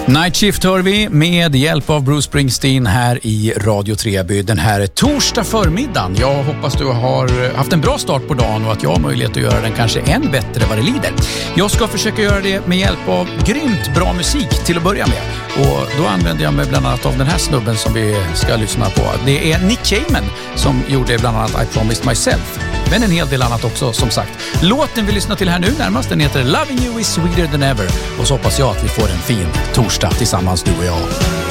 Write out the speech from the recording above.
Night Shift hör vi med hjälp av Bruce Springsteen här i Radio Treby den här torsdag förmiddagen. Jag hoppas du har haft en bra start på dagen och att jag har möjlighet att göra den kanske än bättre vad det lider. Jag ska försöka göra det med hjälp av grymt bra musik till att börja med. Och då använder jag mig bland annat av den här snubben som vi ska lyssna på. Det är Nick Cayman som gjorde bland annat I Promised Myself. Men en hel del annat också som sagt. Låten vi lyssnar till här nu närmast den heter Loving You Is Sweeter Than Ever. Och så hoppas jag att vi får en fin torsdag tillsammans du och jag.